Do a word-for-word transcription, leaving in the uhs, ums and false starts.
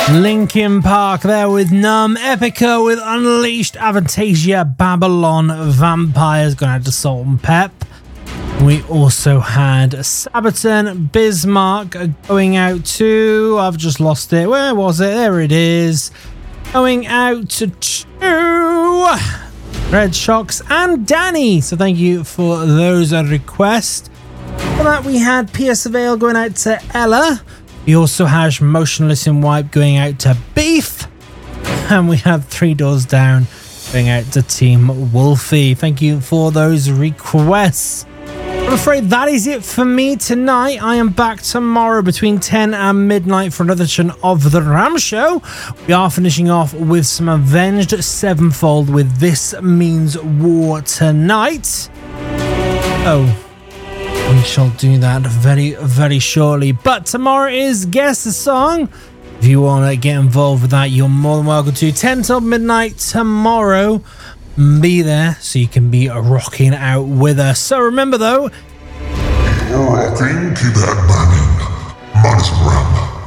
Linkin Park there with Numb, Epica with Unleashed, Avantasia, Babylon, Vampires, going out to Salt and Pep. We also had Sabaton, Bismarck going out to, I've just lost it, where was it? There it is. Going out to two, Red Shocks and Danny. So thank you for those requests. For that we had Pia Surveil going out to Ella. We also had Motionless in Wipe going out to Beef. And we have Three Doors Down going out to Team Wolfie. Thank you for those requests. I'm afraid that is it for me tonight. I am back tomorrow between ten and midnight for another edition of The Ram Show. We are finishing off with some Avenged Sevenfold with This Means War tonight. Oh, we shall do that very, very shortly. But tomorrow is Guess the Song. If you want to get involved with that, you're more than welcome to. ten till midnight tomorrow. Be there so you can be rocking out with us. So remember though, keep rocking, keep that banging. Minus Ram.